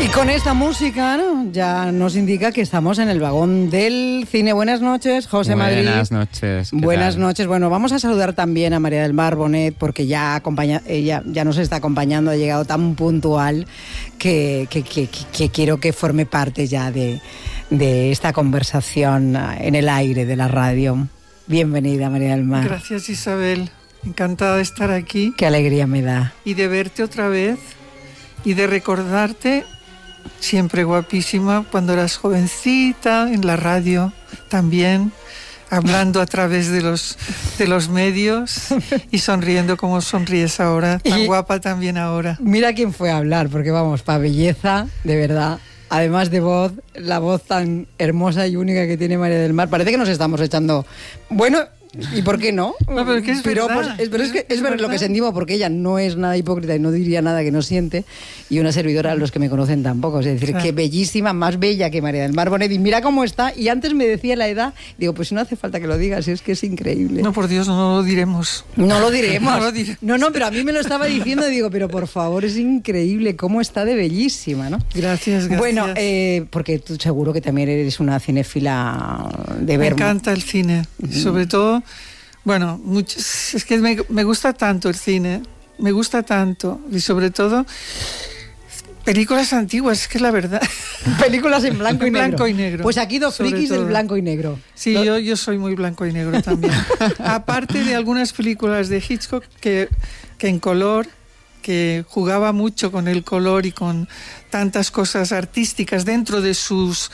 Y con esta música, ¿no?, ya nos indica que estamos en el vagón del cine. Buenas noches, José Madrid. Buenas noches. Buenas noches. Bueno, vamos a saludar también a María del Mar Bonet, porque ella ya nos está acompañando, ha llegado tan puntual que quiero que forme parte ya de esta conversación en el aire de la radio. Bienvenida, María del Mar. Gracias, Isabel. Encantada de estar aquí. Qué alegría me da. Y de verte otra vez y de recordarte, siempre guapísima, cuando eras jovencita, en la radio también, hablando a través de los medios y sonriendo como sonríes ahora, tan guapa también ahora. Mira quién fue a hablar, porque vamos, para belleza, de verdad. Además de voz, la voz tan hermosa y única que tiene María del Mar. Parece que nos estamos echando... Bueno, ¿y por qué no? No, pero que es verdad. Pero es que es verdad lo que sentimos, porque ella no es nada hipócrita y no diría nada que no siente. Y una servidora, los que me conocen tampoco. Es decir, que bellísima, más bella que María del Mar Bonet. Y mira cómo está. Y antes me decía la edad. Digo, pues no hace falta que lo digas, es que es increíble. No, por Dios, no lo diremos. No lo diremos. No, pero a mí me lo estaba diciendo. Digo, pero por favor, es increíble cómo está de bellísima, ¿no? Gracias. Bueno, porque tú seguro que también eres una cinéfila de ver. Me encanta el cine. Sobre todo... Bueno, es que me gusta tanto el cine, me gusta tanto, y sobre todo películas antiguas, es que es la verdad. Películas en blanco y negro. Blanco y negro. Pues aquí dos frikis del blanco y negro. Sí, yo soy muy blanco y negro también. Aparte de algunas películas de Hitchcock que en color, que jugaba mucho con el color y con tantas cosas artísticas dentro de sus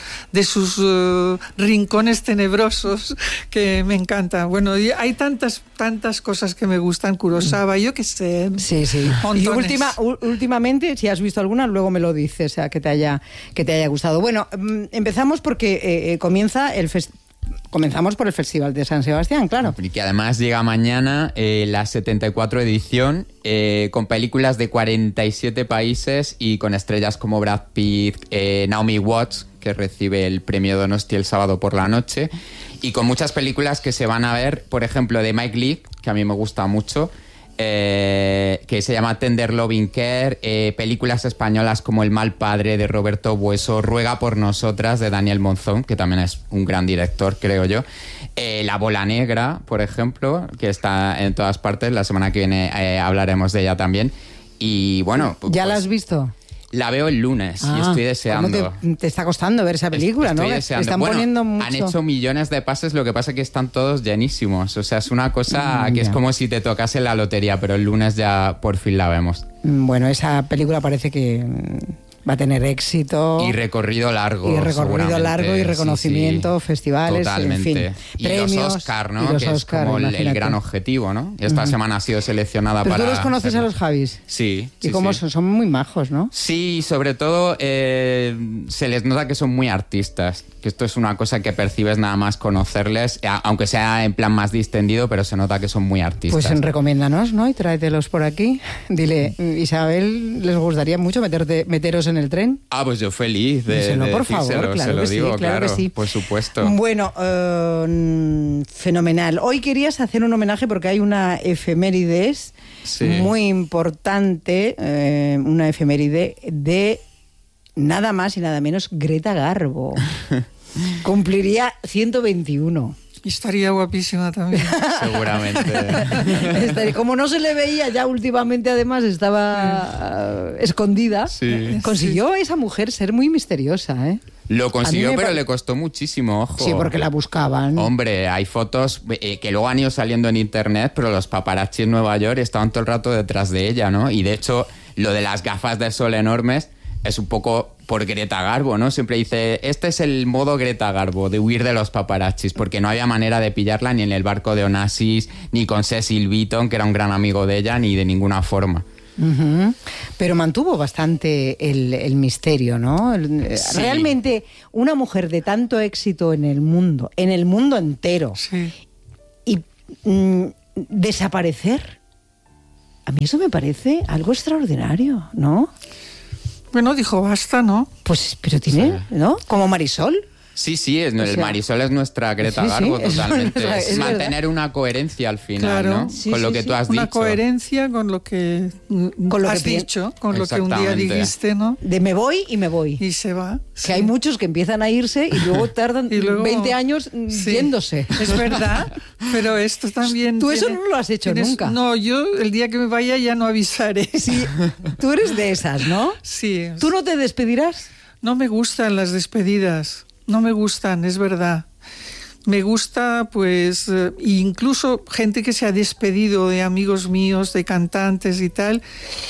rincones tenebrosos, que me encanta. Bueno, y hay tantas cosas que me gustan, Kurosawa, yo qué sé. Sí. Montones. Y últimamente, si has visto alguna, luego me lo dices, o sea, que te haya gustado. Bueno, empezamos porque comenzamos por el Festival de San Sebastián, claro. Y que además llega mañana la 74 edición, con películas de 47 países y con estrellas como Brad Pitt, Naomi Watts, que recibe el premio Donosti el sábado por la noche, y con muchas películas que se van a ver, por ejemplo, de Mike Leigh, que a mí me gusta mucho, que se llama Tender Loving Care, películas españolas como El mal padre de Roberto Bueso, Ruega por nosotras de Daniel Monzón, que también es un gran director, creo yo, La bola negra, por ejemplo, que está en todas partes, la semana que viene hablaremos de ella también. Y bueno, ¿ya la has visto? La veo el lunes y estoy deseando. ¿Cómo te está costando ver esa película, estoy no? Deseando. Están poniendo mucho. Han hecho millones de pases, lo que pasa es que están todos llenísimos. O sea, es una cosa que es como si te tocase la lotería, pero el lunes ya por fin la vemos. Bueno, esa película parece que va a tener éxito. Y recorrido largo. Y reconocimiento, sí. festivales, totalmente. en fin. Y premios, los Oscar, ¿no? Los que Oscar, es como el gran objetivo, ¿no? Esta semana ha sido seleccionada ¿Pero para... tú los conoces a los Javis? Sí. ¿Y cómo son? Son muy majos, ¿no? Sí, sobre todo se les nota que son muy artistas. Que esto es una cosa que percibes nada más conocerles, aunque sea en plan más distendido, pero se nota que son muy artistas. Pues recomiéndanos, ¿no? Y tráetelos por aquí. Dile, Isabel, ¿les gustaría mucho meteros en el tren? Ah, pues yo feliz de Díselo, por decírselo, favor, claro se lo que digo, sí, claro que sí. Por supuesto. Bueno, fenomenal. Hoy querías hacer un homenaje porque hay una efemérides muy importante, una efeméride de nada más y nada menos Greta Garbo. Cumpliría 121. Y estaría guapísima también. Seguramente. Como no se le veía ya últimamente, además escaba escondida. Sí. Consiguió esa mujer ser muy misteriosa, ¿eh? Lo consiguió, pero le costó muchísimo, ojo. Sí, porque la buscaban. Hombre, hay fotos que luego han ido saliendo en internet, pero los paparazzi en Nueva York estaban todo el rato detrás de ella, ¿no? Y de hecho, lo de las gafas de sol enormes es un poco por Greta Garbo, ¿no? Siempre dice, este es el modo Greta Garbo, de huir de los paparazzis, porque no había manera de pillarla ni en el barco de Onassis, ni con Cecil Beaton, que era un gran amigo de ella, ni de ninguna forma. Uh-huh. Pero mantuvo bastante el misterio, ¿no? Sí. Realmente, una mujer de tanto éxito en el mundo entero, y desaparecer, a mí eso me parece algo extraordinario, ¿no? Bueno, dijo basta, ¿no? Pues, pero tiene, ¿no? Como Marisol. Sí, el Marisol es nuestra Greta Garbo, totalmente. Es mantener una coherencia al final, ¿no? Con lo que tú has dicho. Una coherencia con lo que has dicho, con lo que un día dijiste, ¿no? De me voy y me voy. Y se va. Que hay muchos que empiezan a irse y luego tardan 20 años yéndose. Es verdad, pero esto también... Tú eso no lo has hecho nunca. No, yo el día que me vaya ya no avisaré. Sí, tú eres de esas, ¿no? Sí. ¿Tú no te despedirás? No me gustan las despedidas. No me gustan, es verdad. Me gusta, pues, incluso gente que se ha despedido de amigos míos, de cantantes y tal.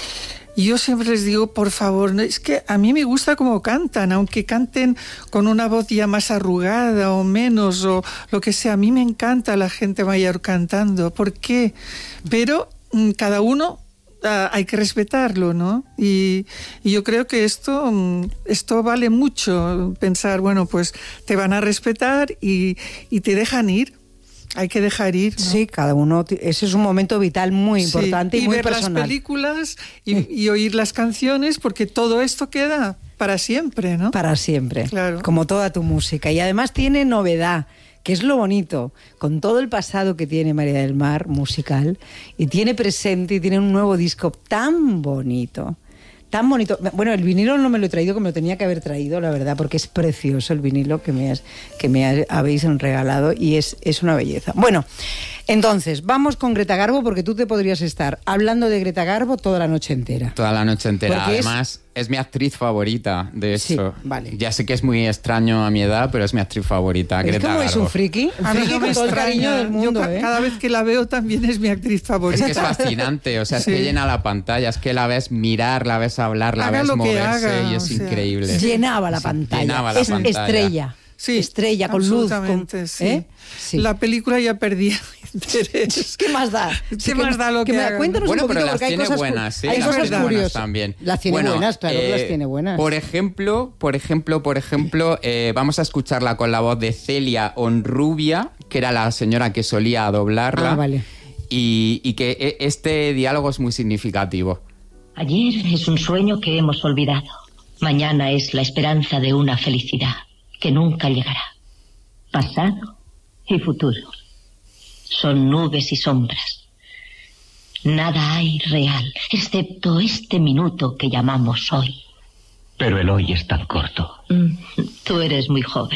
Y yo siempre les digo, por favor, es que a mí me gusta cómo cantan, aunque canten con una voz ya más arrugada o menos, o lo que sea. A mí me encanta la gente mayor cantando. ¿Por qué? Pero cada uno... hay que respetarlo, ¿no? Y yo creo que esto vale mucho, pensar, bueno, pues te van a respetar y te dejan ir. Hay que dejar ir, ¿no? Sí, cada uno, ese es un momento vital muy importante y muy ver personal. Las películas y oír las canciones, porque todo esto queda para siempre, ¿no? Para siempre, claro. Como toda tu música. Y además tiene novedad, que es lo bonito, con todo el pasado que tiene María del Mar musical, y tiene presente y tiene un nuevo disco tan bonito. Bueno, el vinilo no me lo he traído, que me lo tenía que haber traído, la verdad, porque es precioso el vinilo que me habéis regalado y es una belleza. Bueno, entonces, vamos con Greta Garbo, porque tú te podrías estar hablando de Greta Garbo toda la noche entera. Toda la noche entera. Porque además, es mi actriz favorita, de hecho. Sí, vale. Ya sé que es muy extraño a mi edad, pero es mi actriz favorita, Greta Garbo. Es un friki con todo el cariño del mundo. Cada vez que la veo también es mi actriz favorita. Es que es fascinante, o sea, es que llena la pantalla, es que la ves mirar, la ves hablar, la ves moverse y es increíble. Llenaba la pantalla. Es estrella. Sí, estrella, con luz. Sí. La película ya perdía interés. ¿Qué más da? ¿Qué más da lo que haga? Cuéntanos bueno, un poquito, pero las tiene buenas, ¿sí? Hay cosas curiosas también. Las tiene buenas, claro que las tiene buenas. Por ejemplo, vamos a escucharla con la voz de Celia Honrubia, que era la señora que solía doblarla. Ah, vale. Y que este diálogo es muy significativo. Ayer es un sueño que hemos olvidado. Mañana es la esperanza de una felicidad que nunca llegará. Pasado y futuro. Son nubes y sombras. Nada hay real, excepto este minuto que llamamos hoy. Pero el hoy es tan corto. Tú eres muy joven.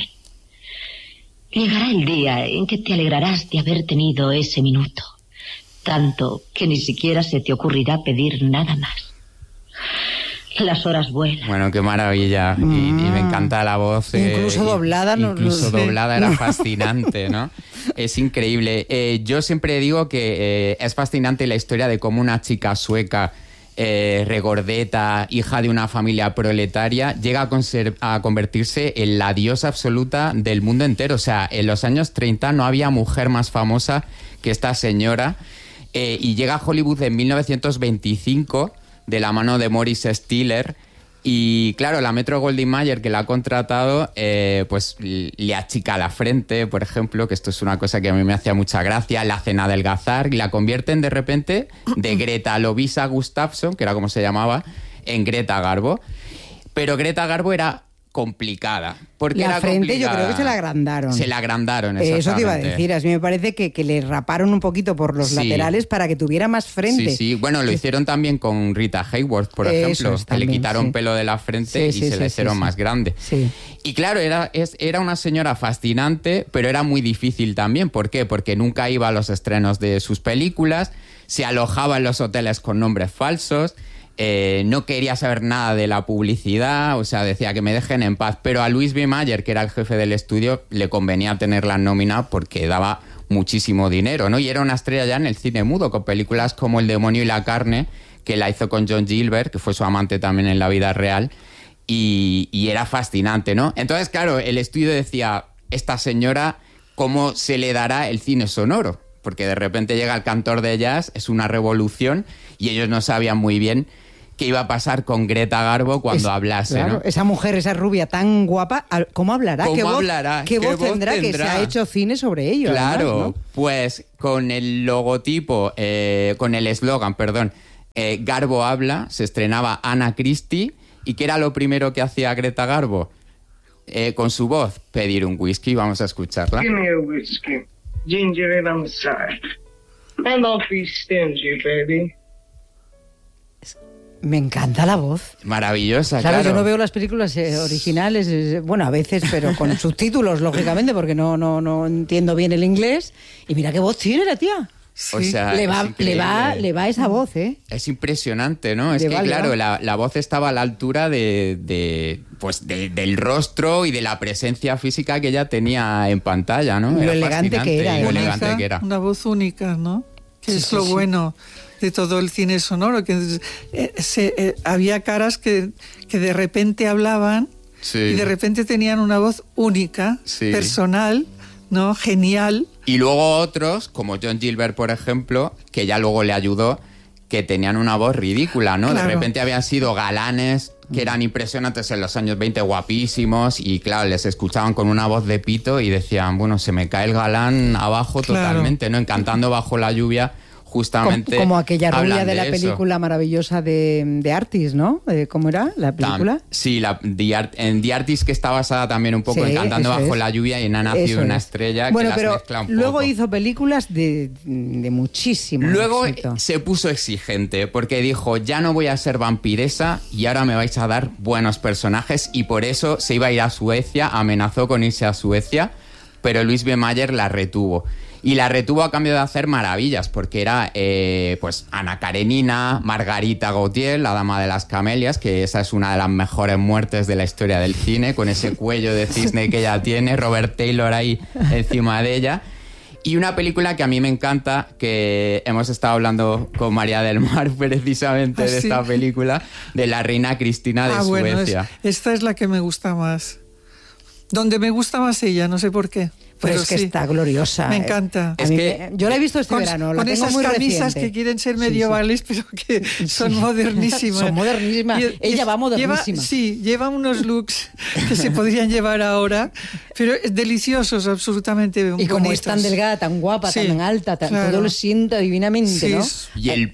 Llegará el día en que te alegrarás de haber tenido ese minuto. Tanto que ni siquiera se te ocurrirá pedir nada más. Las horas vuelan. Bueno, qué maravilla. Y me encanta la voz. Incluso doblada. Doblada era fascinante, ¿no? Es increíble. Yo siempre digo que es fascinante la historia de cómo una chica sueca, regordeta, hija de una familia proletaria, llega a convertirse en la diosa absoluta del mundo entero. O sea, en los años 30 no había mujer más famosa que esta señora. Y llega a Hollywood en 1925... de la mano de Maurice Stiller, y claro, la Metro-Goldwyn-Mayer, que la ha contratado, pues le achica la frente, por ejemplo, que esto es una cosa que a mí me hacía mucha gracia, la hacen adelgazar y la convierten de repente de Greta Lovisa Gustafsson, que era como se llamaba, en Greta Garbo. Pero Greta Garbo era complicada. Porque la era frente complicada. Yo creo que se la agrandaron. Se la agrandaron, exactamente. Eso te iba a decir. A mí me parece que le raparon un poquito por los laterales para que tuviera más frente. Sí. Bueno, lo hicieron también con Rita Hayworth, por ejemplo, que le quitaron pelo de la frente y se la hicieron más grande. Sí. Y claro, era una señora fascinante, pero era muy difícil también. ¿Por qué? Porque nunca iba a los estrenos de sus películas, se alojaba en los hoteles con nombres falsos, no quería saber nada de la publicidad, o sea, decía que me dejen en paz. Pero a Louis B. Mayer, que era el jefe del estudio, le convenía tenerla en nómina porque daba muchísimo dinero, ¿no? Y era una estrella ya en el cine mudo, con películas como El demonio y la carne, que la hizo con John Gilbert, que fue su amante también en la vida real, y era fascinante, ¿no? Entonces, claro, el estudio decía, esta señora, ¿cómo se le dará el cine sonoro? Porque de repente llega el cantor de jazz, es una revolución, y ellos no sabían muy bien qué iba a pasar con Greta Garbo cuando hablase, claro, ¿no? Esa mujer, esa rubia tan guapa, ¿cómo hablará? ¿Qué voz tendrá? Que se ha hecho cine sobre ello. Claro, además, ¿no? Pues con el logotipo, con el eslogan, Garbo habla, se estrenaba Anna Christie, ¿y qué era lo primero que hacía Greta Garbo? con su voz pedir un whisky. Vamos a escucharla. Give me a whiskey. Ginger and on the side. And don't be stingy, baby. Me encanta la voz. Maravillosa, Claro, claro. yo no veo las películas originales, bueno, a veces, pero con subtítulos, lógicamente, porque no entiendo bien el inglés. Y mira qué voz tiene la tía. O sea, le es va esa voz, ¿eh? Es impresionante, ¿no? Es Le que, va. claro, la voz estaba a la altura del rostro y de la presencia física que ella tenía en pantalla, ¿no? Lo Era elegante que fascinante, era, y lo única, elegante que era. Una voz única, ¿no? Que Sí, es sí, lo sí. bueno de todo el cine sonoro, que había caras que de repente hablaban Sí. y de repente tenían una voz única, Sí. personal, ¿no? Genial. Y luego otros, como John Gilbert, por ejemplo, que ya luego le ayudó, que tenían una voz ridícula, ¿no? Claro. De repente habían sido galanes que eran impresionantes en los años 20, guapísimos, y claro, les escuchaban con una voz de pito y decían, bueno, se me cae el galán abajo Claro. totalmente, ¿no? En Cantando bajo la lluvia, justamente Como aquella rubia hablan de la eso. película maravillosa de Artis, ¿no? ¿Cómo era la película? Sí, en The Artist, que está basada también un poco Sí, en Cantando eso bajo es. la lluvia, y en Ha nacido Eso una es. estrella, Bueno, que las pero mezcla un luego poco. hizo películas de muchísimo Luego éxito. se puso exigente porque dijo, ya no voy a ser vampiresa y ahora me vais a dar buenos personajes, y por eso se iba a ir a Suecia, amenazó con irse a Suecia, pero Louise B. Mayer la retuvo. Y la retuvo a cambio de hacer maravillas, porque era pues Ana Karenina, Margarita Gautier, la dama de las camelias, que esa es una de las mejores muertes de la historia del cine, con ese cuello de cisne que ella tiene, Robert Taylor ahí encima de ella. Y una película que a mí me encanta, que hemos estado hablando con María del Mar precisamente ¿Ah, de sí? esta película, de la reina Cristina de Bueno, Suecia. esta es la que me gusta más. Donde me gusta más ella, no sé por qué. Pero es que sí. está gloriosa. Me encanta. A Es mí que- yo la he visto este verano, la con tengo esas muy camisas reciente. que quieren ser Sí, medievales, pero que son modernísimas. Son modernísimas. Ella va modernísima. Lleva unos looks que se podrían llevar ahora, pero deliciosos, absolutamente Y como es bonitos. tan delgada, tan guapa, Sí, tan alta, claro. todo lo sienta divinamente, Sí, ¿no? Y ese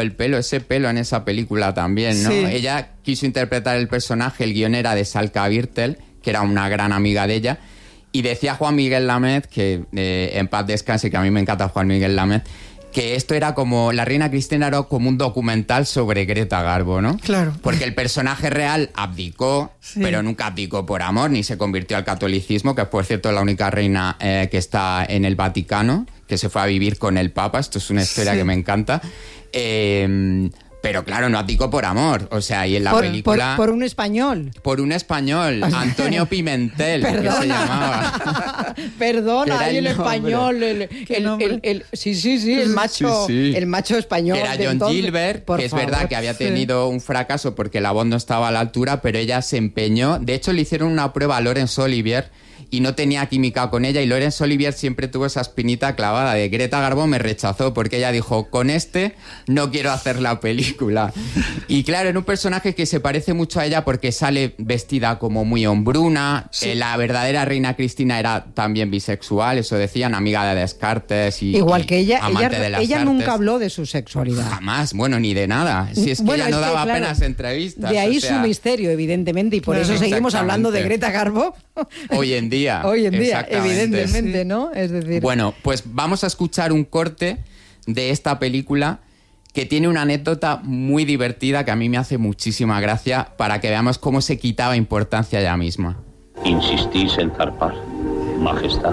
pelo en esa película también, ¿no? Sí. Ella quiso interpretar el personaje, el guion era de Salka Birtel, que era una gran amiga de ella, y decía Juan Miguel Lamed, que en paz descanse, que a mí me encanta Juan Miguel Lamed, que esto era como, la reina Cristina era como un documental sobre Greta Garbo, ¿no? Claro. Porque el personaje real abdicó, Sí. pero nunca abdicó por amor, ni se convirtió al catolicismo, que por cierto es la única reina que está en el Vaticano, que se fue a vivir con el Papa. Esto es una historia Sí. que me encanta. Pero claro, no abdicó por amor. O sea, y en la Por, película... por un español. Por un español, Antonio Pimentel, que se Perdona. llamaba. Perdona, Era ahí el el nombre. español, ¿Qué nombre? sí, el macho, Sí, sí. el macho español. Que era de John entonces. Gilbert, Por que es favor. verdad que había tenido un fracaso porque la voz no estaba a la altura, pero ella se empeñó. De hecho, le hicieron una prueba a Laurence Olivier y no tenía química con ella, y Laurence Olivier siempre tuvo esa espinita clavada de Greta Garbo me rechazó porque ella dijo, con este no quiero hacer la película. Y claro, era un personaje que se parece mucho a ella porque sale vestida como muy hombruna. Sí. La verdadera reina Cristina era también bisexual, eso decían, amiga de Descartes y Igual que ella, amante de las ella artes. nunca habló de su sexualidad. Jamás, bueno, ni de nada. Si es que Bueno, ella no es que, daba claro, apenas entrevistas. De ahí o sea, su misterio, evidentemente, y por Claro. eso seguimos hablando de Exactamente. Greta Garbo. Hoy en día. Hoy en día, exactamente. evidentemente, Sí. ¿no? Es decir, Bueno, pues vamos a escuchar un corte de esta película que tiene una anécdota muy divertida que a mí me hace muchísima gracia para que veamos cómo se quitaba importancia ella misma. ¿Insistís en zarpar, Majestad?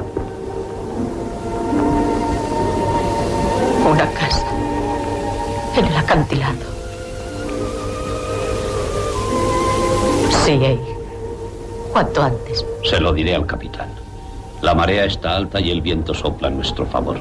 Una casa. En el acantilado. Sí, cuanto antes. Se lo diré al capitán. La marea está alta y el viento sopla a nuestro favor.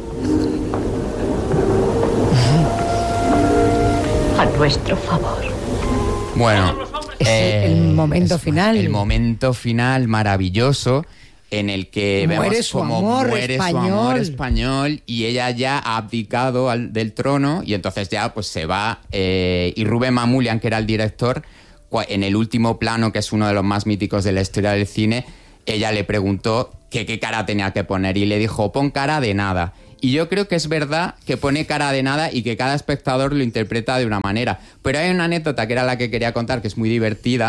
A nuestro favor. Bueno, Es el momento final. El momento final maravilloso en el que Muere vemos su cómo amor muere su español. amor español y ella ya ha abdicado del trono, y entonces ya pues se va, y Rubén Mamoulian, que era el director, en el último plano, que es uno de los más míticos de la historia del cine, ella le preguntó que qué cara tenía que poner y le dijo, pon cara de nada. Y yo creo que es verdad que pone cara de nada y que cada espectador lo interpreta de una manera. Pero hay una anécdota que era la que quería contar, que es muy divertida,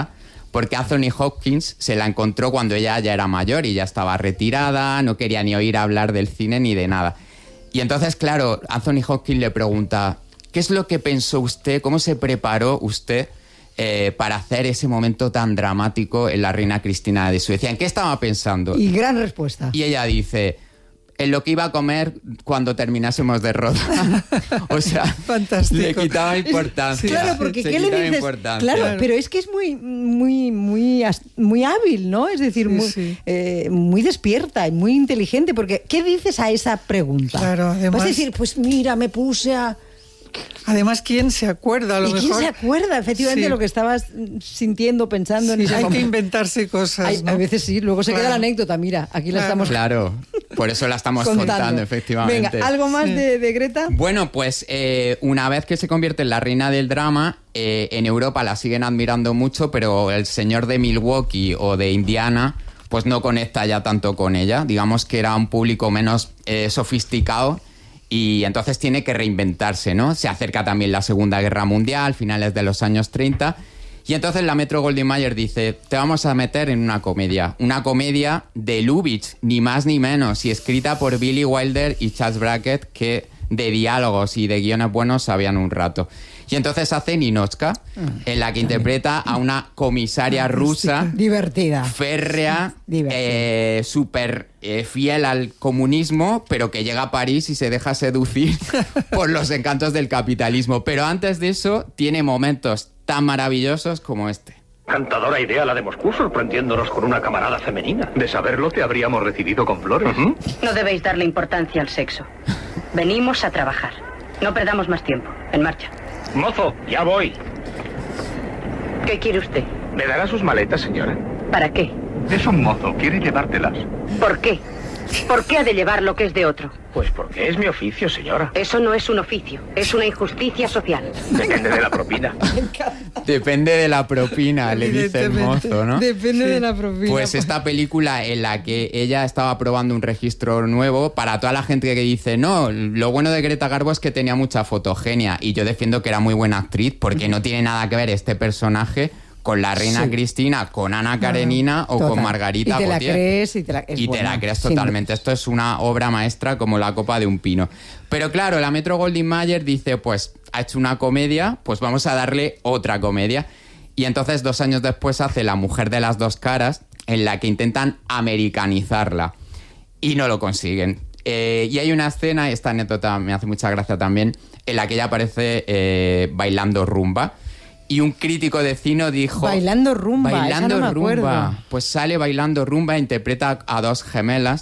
porque Anthony Hopkins se la encontró cuando ella ya era mayor y ya estaba retirada, no quería ni oír hablar del cine ni de nada. Y entonces, claro, Anthony Hopkins le pregunta, ¿qué es lo que pensó usted? ¿Cómo se preparó usted para hacer ese momento tan dramático en la reina Cristina de Suecia? ¿En qué estaba pensando? Y gran respuesta. Y ella dice, en lo que iba a comer cuando terminásemos de rodar. O sea, fantástico. Le quitaba importancia. Claro, porque se ¿qué le dices? Importancia. Claro, pero es que es muy hábil, ¿no? Es decir, muy despierta y muy inteligente, porque ¿qué dices a esa pregunta? Claro, además, vas a decir, pues mira, me puse a... Además, ¿quién se acuerda? A lo mejor. ¿Quién se acuerda efectivamente de lo que estabas sintiendo, pensando en ese hay momento? que inventarse cosas, ¿no? A veces sí, luego se queda la anécdota, mira, aquí la estamos Claro, por eso la estamos contando, efectivamente. Venga, ¿algo más de Greta? Bueno, pues una vez que se convierte en la reina del drama, en Europa la siguen admirando mucho, pero el señor de Milwaukee o de Indiana pues no conecta ya tanto con ella. Digamos que era un público menos sofisticado. Y entonces tiene que reinventarse, ¿no? Se acerca también la Segunda Guerra Mundial, finales de los años 30. Y entonces la Metro-Goldwyn-Mayer dice, te vamos a meter en una comedia de Lubitsch, ni más ni menos, y escrita por Billy Wilder y Charles Brackett, que de diálogos y de guiones buenos sabían un rato. Y entonces hace Ninotchka, en la que interpreta a una comisaria rusa divertida, férrea, súper fiel al comunismo, pero que llega a París y se deja seducir por los encantos del capitalismo. Pero antes de eso tiene momentos tan maravillosos como este. Cantadora idea la de Moscú, sorprendiéndonos con una camarada femenina. De saberlo, te habríamos recibido con flores. No debéis darle importancia al sexo. Venimos a trabajar. No perdamos más tiempo. En marcha. Mozo, ya voy. ¿Qué quiere usted? ¿Me dará sus maletas, señora? ¿Para qué? Es un mozo, quiere llevártelas. ¿Por qué? ¿Por qué ha de llevar lo que es de otro? Pues porque es mi oficio, señora. Eso no es un oficio, es una injusticia social. Depende de la propina. Depende de la propina, le dice el mozo, ¿no? Depende de la propina. Pues esta película en la que ella estaba probando un registro nuevo, para toda la gente que dice, no, lo bueno de Greta Garbo es que tenía mucha fotogenia, y yo defiendo que era muy buena actriz, porque no tiene nada que ver este personaje con la reina Cristina, con Ana Karenina o con Margarita Gautier. Y te la crees totalmente. Esto es una obra maestra como la copa de un pino. Pero claro, la Metro-Goldwyn-Mayer dice, pues ha hecho una comedia, pues vamos a darle otra comedia. Y entonces 2 años después hace La mujer de las dos caras, en la que intentan americanizarla. Y no lo consiguen. Y hay una escena, esta anécdota me hace mucha gracia también, en la que ella aparece bailando rumba. Y un crítico de cine dijo... Bailando rumba, bailando esa no me rumba. acuerdo. Pues sale bailando rumba, interpreta a 2 gemelas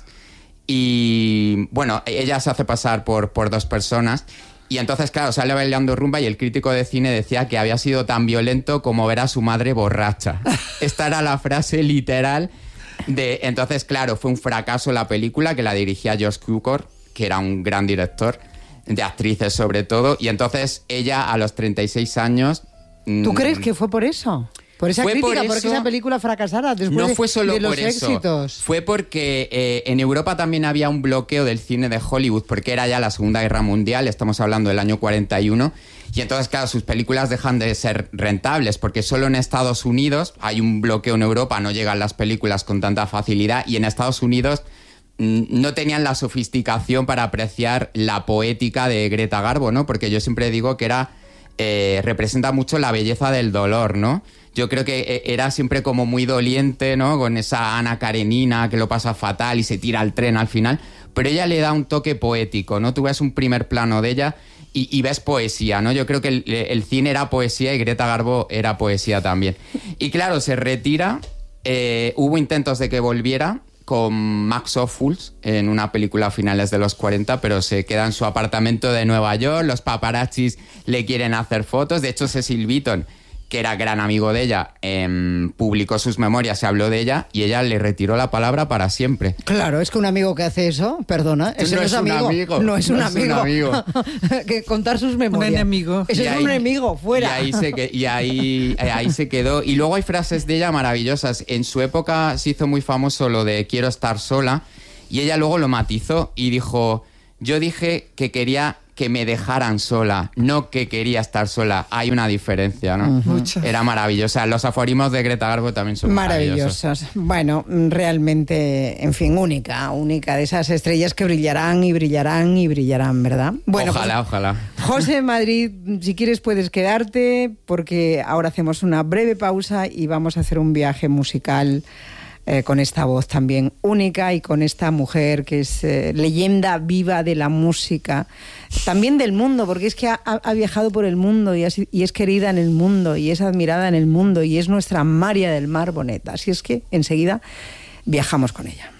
y, bueno, ella se hace pasar por 2 personas. Y entonces, claro, sale bailando rumba y el crítico de cine decía que había sido tan violento como ver a su madre borracha. Esta era la frase literal de... Entonces, claro, fue un fracaso la película, que la dirigía Josh Cukor, que era un gran director, de actrices sobre todo. Y entonces ella, a los 36 años... ¿Tú crees que fue por eso? Por esa crítica, por porque esa película fracasara después no fue solo de los por eso. éxitos. Fue porque en Europa también había un bloqueo del cine de Hollywood, porque era ya la Segunda Guerra Mundial, estamos hablando del año 41, y entonces, claro, sus películas dejan de ser rentables, porque solo en Estados Unidos hay un bloqueo. En Europa no llegan las películas con tanta facilidad, y en Estados Unidos no tenían la sofisticación para apreciar la poética de Greta Garbo, ¿no? Porque yo siempre digo que era... representa mucho la belleza del dolor, ¿no? Yo creo que era siempre como muy doliente, ¿no? Con esa Ana Karenina que lo pasa fatal y se tira al tren al final, pero ella le da un toque poético, ¿no? Tú ves un primer plano de ella y ves poesía, ¿no? Yo creo que el cine era poesía y Greta Garbo era poesía también. Y claro, se retira, hubo intentos de que volviera con Max Ophuls en una película a finales de los 40, pero se queda en su apartamento de Nueva York, los paparazzis le quieren hacer fotos. De hecho, Cecil Beaton, que era gran amigo de ella, publicó sus memorias, se habló de ella y ella le retiró la palabra para siempre. Claro, es que un amigo que hace eso, perdona, ese no es amigo. No es un amigo. Que contar sus memorias. Un enemigo. Eso es un enemigo, fuera. Y ahí se quedó. Y luego hay frases de ella maravillosas. En su época se hizo muy famoso lo de quiero estar sola, y ella luego lo matizó y dijo, yo dije que quería que me dejaran sola, no que quería estar sola. Hay una diferencia, ¿no? Mucho. Era maravillosa. Los aforismos de Greta Garbo también son maravillosos. Bueno, realmente, en fin, única de esas estrellas que brillarán y brillarán y brillarán, ¿verdad? Bueno, ojalá. José Madrid, si quieres puedes quedarte, porque ahora hacemos una breve pausa y vamos a hacer un viaje musical con esta voz también única y con esta mujer que es leyenda viva de la música, también del mundo, porque es que ha viajado por el mundo y es querida en el mundo y es admirada en el mundo y es nuestra María del Mar Bonet. Así es que enseguida viajamos con ella.